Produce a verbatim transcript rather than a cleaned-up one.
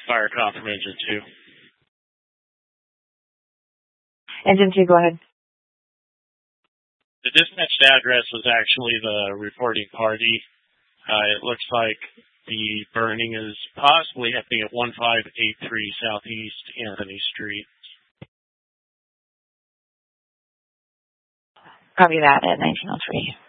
Fire confirm engine two. Engine two, go ahead. The dispatched address was actually the reporting party. Uh, it looks like the burning is possibly happening at one five eight three Southeast Anthony Street. Copy that at nineteen oh three.